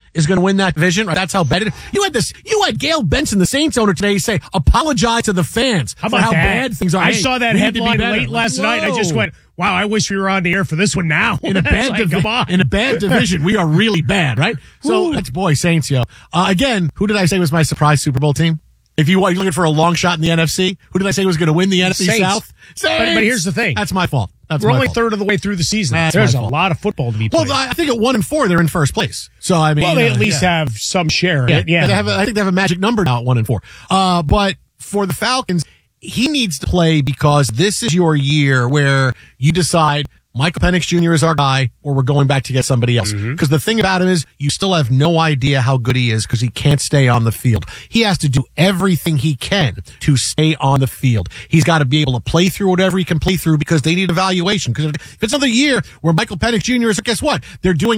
is going to win that division. Right? That's how bad it is. You had Gail Benson, the Saints owner, today say, apologize to the fans for how bad things are. I saw that headline late last night. I just went, wow, I wish we were on the air for this one now. In a bad division, we are really bad, right? So that's Saints, yo. Again, who did I say was my surprise Super Bowl team? If you're looking for a long shot in the NFC, who did I say was going to win the NFC Saints. South? Saints. But here's the thing. That's my fault. We're only third of the way through the season. There's a lot of football to be played. Well, I think at 1-4, they're in first place. So, I mean. Well, they at least have some share in it. Yeah. I think they have a magic number now at 1-4. But for the Falcons, he needs to play because this is your year where you decide Michael Penix Jr. is our guy, or we're going back to get somebody else. Because the thing about him is you still have no idea how good he is because he can't stay on the field. He has to do everything he can to stay on the field. He's got to be able to play through whatever he can play through because they need evaluation. Because if it's another year where Michael Penix Jr. is, guess what? They're going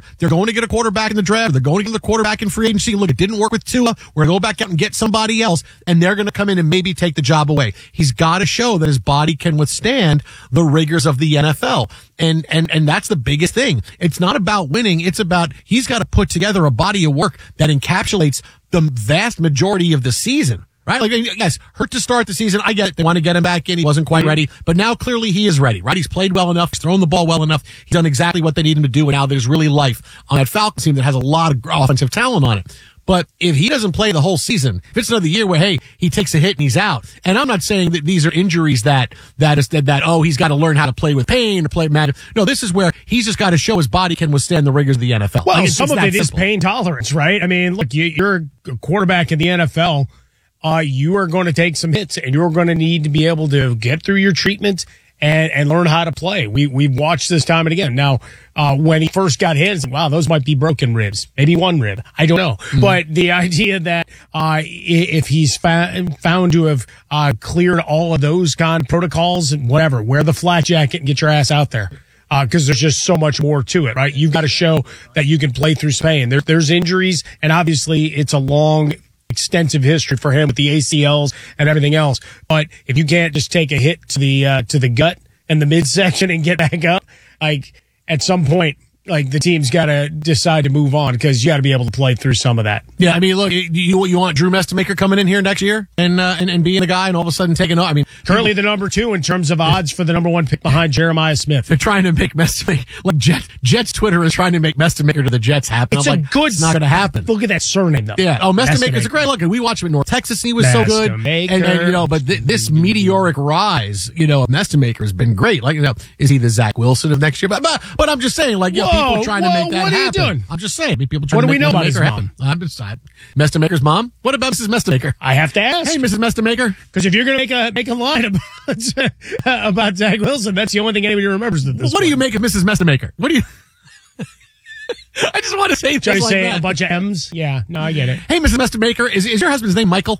to get a quarterback in the draft. They're going to get the quarterback in free agency. Look, it didn't work with Tua. We're going to go back out and get somebody else, and they're going to come in and maybe take the job away. He's got to show that his body can withstand the rigors of the NFL. And that's the biggest thing. It's not about winning. It's about he's got to put together a body of work that encapsulates the vast majority of the season. Right? Like, yes, hurt to start the season. I get it. They want to get him back in. He wasn't quite ready. But now clearly he is ready, right? He's played well enough. He's thrown the ball well enough. He's done exactly what they need him to do. And now there's really life on that Falcons team that has a lot of offensive talent on it. But if he doesn't play the whole season, if it's another year where, hey, he takes a hit and he's out, and I'm not saying that these are injuries that he's got to learn how to play with pain, to play mad. No, this is where he's just got to show his body can withstand the rigors of the NFL. Well, some of it is pain tolerance, right? I mean, look, you're a quarterback in the NFL. You are going to take some hits, and you're going to need to be able to get through your treatment and learn how to play. We've watched this time and again. Now, when he first got hit, wow, those might be broken ribs. Maybe one rib. I don't know. Mm-hmm. But the idea that if he's found to have cleared all of those kind of protocols and whatever, wear the flat jacket and get your ass out there. Because there's just so much more to it, right? You've got to show that you can play through pain. There's injuries, and obviously it's a long, extensive history for him with the ACLs and everything else. But if you can't just take a hit to the gut and the midsection and get back up, like at some point, like the team's got to decide to move on because you got to be able to play through some of that. Yeah, I mean, look, you want Drew Mestemaker coming in here next year and being the guy and all of a sudden taking over? I mean, currently the number 2 in terms of odds for the number 1 pick behind Jeremiah Smith. They're trying to make Mestemaker, like Jets Twitter is trying to make Mestemaker to the Jets happen. It's it's not going to happen. Look at that surname though. Yeah. Oh, Mestemaker's a great look. And we watched him in North Texas. He was so good. And but this meteoric rise, of Mestemaker has been great. Like, is he the Zach Wilson of next year? But I'm just saying, like, people are trying to make that happen. What are you doing? I'm just saying. People trying what to do we know about his mom? I'm just Mestemaker's mom? What about Mrs. Mestemaker? I have to ask. Hey, Mrs. Mestemaker. Because if you're going to make a line about Zach Wilson, that's the only thing anybody remembers at this What do you make of Mrs. Mestemaker? What do you... I just want to say things like that. A bunch of M's? Yeah, no, I get it. Hey, Mrs. Mestemaker, is your husband's name Michael?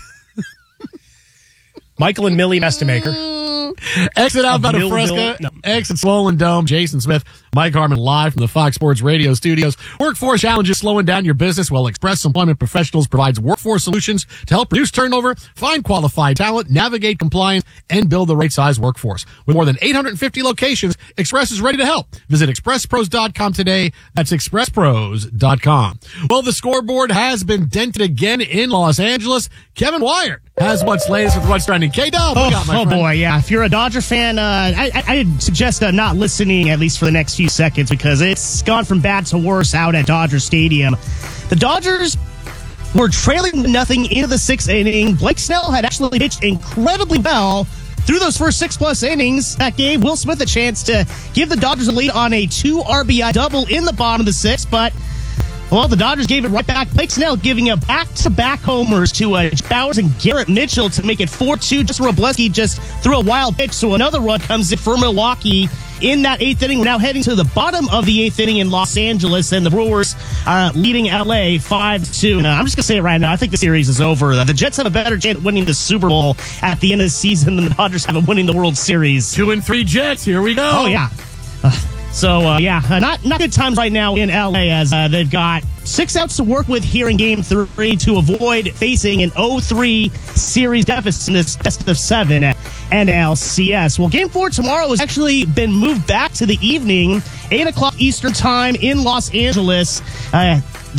Michael and Millie Mestemaker. Exit out of Fresca. No. Exit Swollen Dome. Jason Smith, Mike Harmon live from the Fox Sports Radio studios. Workforce challenges slowing down your business. Well, Express Employment Professionals provides workforce solutions to help reduce turnover, find qualified talent, navigate compliance, and build the right size workforce. With more than 850 locations, Express is ready to help. Visit expresspros.com today. That's expresspros.com. Well, the scoreboard has been dented again in Los Angeles. Kevin Wyatt has what's latest with what's trending. K-Dub, oh boy, yeah. If you're a Dodger fan, I'd suggest not listening at least for the next few seconds because it's gone from bad to worse out at Dodger Stadium. The Dodgers were trailing 0-0 into the 6th inning. Blake Snell had actually pitched incredibly well through those first 6+ innings. That gave Will Smith a chance to give the Dodgers a lead on a 2 RBI double in the bottom of the 6th, but well, the Dodgers gave it right back. Blake Snell giving a back-to-back homers to Bowers and Garrett Mitchell to make it 4-2. Just Robleski just threw a wild pitch, so another run comes in for Milwaukee in that 8th inning. We're now heading to the bottom of the 8th inning in Los Angeles, and the Brewers leading LA 5-2. I'm just going to say it right now. I think the series is over. The Jets have a better chance at winning the Super Bowl at the end of the season than the Dodgers have at winning the World Series. 2-3 Jets. Here we go. Oh, yeah. Not good times right now in LA as they've got 6 outs to work with here in Game 3 to avoid facing an 0-3 series deficit in this best of 7 at NLCS. Well, Game 4 tomorrow has actually been moved back to the evening, 8 o'clock Eastern time in Los Angeles.